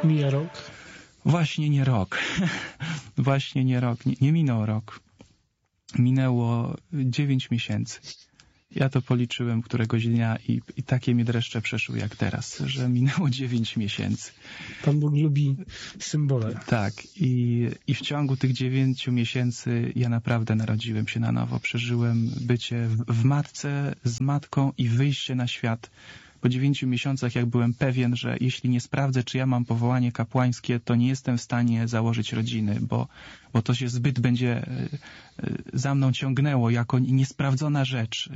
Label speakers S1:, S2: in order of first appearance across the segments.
S1: Mija rok?
S2: Właśnie nie rok. Właśnie nie rok. Nie minął rok. Minęło 9 miesięcy. Ja to policzyłem któregoś dnia i takie mi dreszcze przeszły jak teraz, że minęło 9 miesięcy.
S1: Pan Bóg lubi symbole.
S2: Tak. I w ciągu tych 9 miesięcy ja naprawdę narodziłem się na nowo. Przeżyłem bycie w matce, z matką i wyjście na świat. Po 9 miesiącach, jak byłem pewien, że jeśli nie sprawdzę, czy ja mam powołanie kapłańskie, to nie jestem w stanie założyć rodziny, bo to się zbyt będzie za mną ciągnęło jako niesprawdzona rzecz,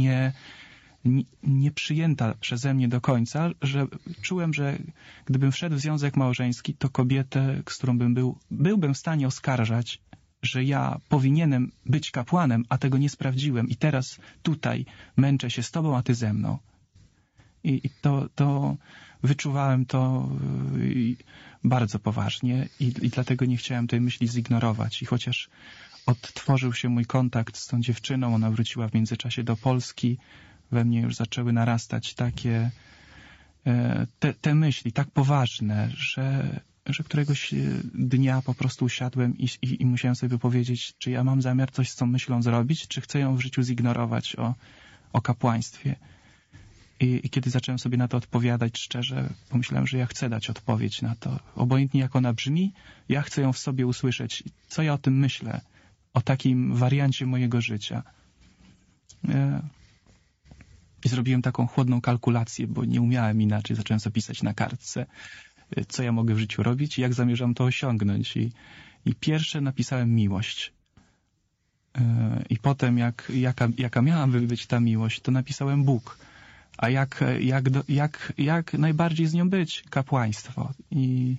S2: nie przyjęta przeze mnie do końca, że czułem, że gdybym wszedł w związek małżeński, to kobietę, z którą byłbym w stanie oskarżać, że ja powinienem być kapłanem, a tego nie sprawdziłem i teraz tutaj męczę się z tobą, a ty ze mną. I to wyczuwałem to bardzo poważnie i dlatego nie chciałem tej myśli zignorować. I chociaż odtworzył się mój kontakt z tą dziewczyną, ona wróciła w międzyczasie do Polski, we mnie już zaczęły narastać takie te myśli tak poważne, że któregoś dnia po prostu usiadłem i musiałem sobie powiedzieć, czy ja mam zamiar coś z tą myślą zrobić, czy chcę ją w życiu zignorować o kapłaństwie. I kiedy zacząłem sobie na to odpowiadać szczerze, pomyślałem, że ja chcę dać odpowiedź na to. Obojętnie jak ona brzmi, ja chcę ją w sobie usłyszeć. Co ja o tym myślę? O takim wariancie mojego życia. I zrobiłem taką chłodną kalkulację, bo nie umiałem inaczej. Zacząłem sobie pisać na kartce, co ja mogę w życiu robić i jak zamierzam to osiągnąć. I pierwsze napisałem miłość. I potem jaka miałaby być ta miłość, to napisałem Bóg. A jak najbardziej z nią być? Kapłaństwo. I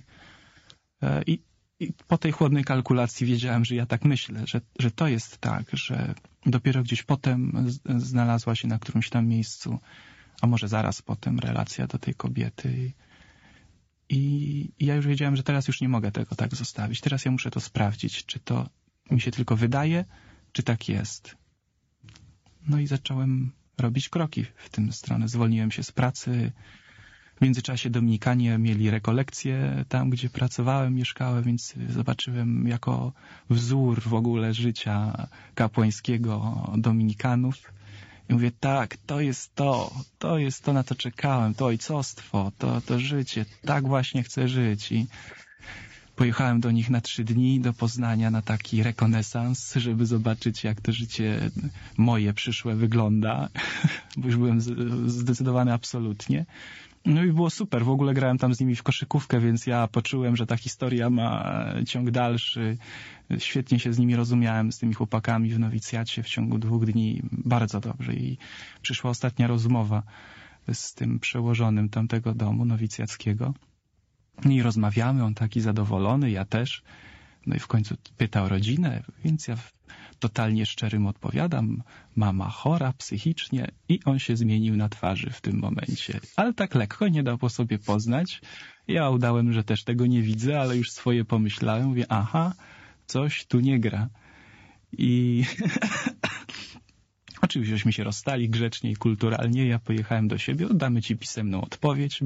S2: po tej chłodnej kalkulacji wiedziałem, że ja tak myślę, że to jest tak, że dopiero gdzieś potem znalazła się na którymś tam miejscu, a może zaraz potem relacja do tej kobiety. I ja już wiedziałem, że teraz już nie mogę tego tak zostawić. Teraz ja muszę to sprawdzić, czy to mi się tylko wydaje, czy tak jest. No i zacząłem robić kroki w tę stronę. Zwolniłem się z pracy. W międzyczasie Dominikanie mieli rekolekcje tam, gdzie pracowałem, mieszkałem, więc zobaczyłem jako wzór w ogóle życia kapłańskiego Dominikanów. I mówię, tak, to jest to, na co czekałem, to ojcostwo, to życie, tak właśnie chcę żyć. I pojechałem do nich na 3 dni, do Poznania, na taki rekonesans, żeby zobaczyć, jak to życie moje przyszłe wygląda, bo już byłem zdecydowany absolutnie. No i było super, w ogóle grałem tam z nimi w koszykówkę, więc ja poczułem, że ta historia ma ciąg dalszy. Świetnie się z nimi rozumiałem, z tymi chłopakami w nowicjacie w ciągu 2 dni, bardzo dobrze. I przyszła ostatnia rozmowa z tym przełożonym tamtego domu nowicjackiego. I rozmawiamy, on taki zadowolony, ja też. No i w końcu pyta o rodzinę, więc ja totalnie szczerym odpowiadam. Mama chora psychicznie i on się zmienił na twarzy w tym momencie. Ale tak lekko, nie dał po sobie poznać. Ja udałem, że też tego nie widzę, ale już swoje pomyślałem. Mówię, aha, coś tu nie gra. I oczywiścieśmy się rozstali grzecznie i kulturalnie. Ja pojechałem do siebie, oddamy ci pisemną odpowiedź,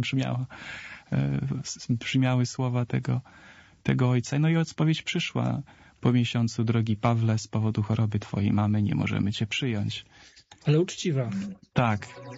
S2: brzmiały słowa tego ojca. No i odpowiedź przyszła po miesiącu. Drogi Pawle, z powodu choroby twojej mamy nie możemy cię przyjąć.
S1: Ale uczciwa.
S2: Tak.